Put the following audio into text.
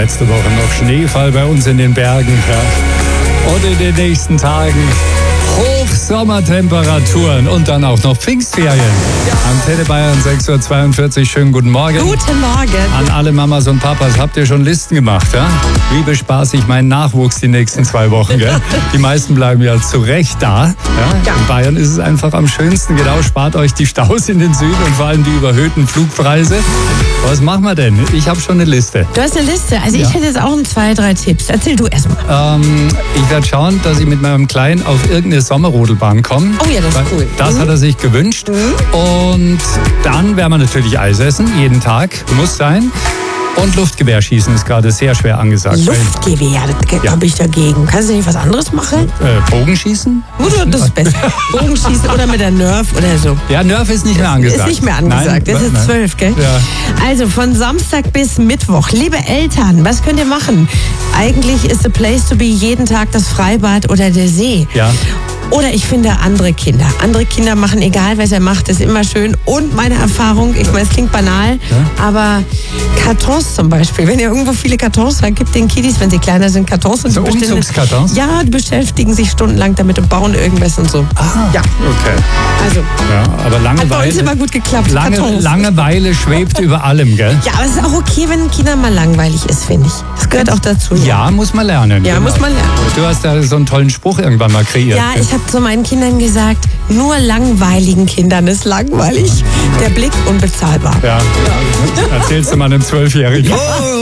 letzte Woche noch Schneefall bei uns in den Bergen. Ja. Und in den nächsten Tagen Hochsommertemperaturen und dann auch noch Pfingstferien. Antenne Bayern 6.42 Uhr. Schönen guten Morgen. Guten Morgen. An alle Mamas und Papas, habt ihr schon Listen gemacht? Ja? Wie bespaße ich meinen Nachwuchs die nächsten 2 Wochen? Gell? Die meisten bleiben ja zu Recht da. Ja? In Bayern ist es einfach am schönsten. Genau, spart euch die Staus in den Süden und vor allem die überhöhten Flugpreise. Was machen wir denn? Ich habe schon eine Liste. Du hast eine Liste. Also ich hätte jetzt auch 2, 3 Tipps. Erzähl du erst mal. Ich werde schauen, dass ich mit meinem Kleinen auf irgendeine Sommerrodelbahn komme. Oh ja, das ist cool. Das hat er sich gewünscht. Und dann werden wir natürlich Eis essen, jeden Tag. Muss sein. Und Luftgewehrschießen ist gerade sehr schwer angesagt. Luftgewehr, da habe ich dagegen. Kannst du nicht was anderes machen? Bogenschießen? Das ist besser. Bogenschießen oder mit der Nerf oder so. Ja, Nerf ist nicht mehr angesagt. Ist nicht mehr angesagt. Nein, das ist 12, gell? Ja. Also von Samstag bis Mittwoch. Liebe Eltern, was könnt ihr machen? Eigentlich ist the place to be jeden Tag das Freibad oder der See. Ja. Oder ich finde andere Kinder. Andere Kinder machen, egal was er macht, ist immer schön. Und meine Erfahrung, ich meine, es klingt banal, aber Kartons zum Beispiel. Wenn ihr irgendwo viele Kartons habt, gibt den Kiddies, wenn sie kleiner sind, Kartons. Und so Umzugskartons? Ja, die beschäftigen sich stundenlang damit und bauen irgendwas und so. Ah, ja. Okay. Also, ja, aber hat bei uns immer gut geklappt. Langeweile schwebt über allem, gell? Ja, aber es ist auch okay, wenn Kindern mal langweilig ist, finde ich. Das gehört auch dazu. Ja, muss man lernen. Ja, genau. Muss man lernen. Du hast da so einen tollen Spruch irgendwann mal kreiert. Ja, ich habe zu meinen Kindern gesagt, nur langweiligen Kindern ist langweilig. Der Blick unbezahlbar. Ja. Erzählst du mal einem 12-Jährigen.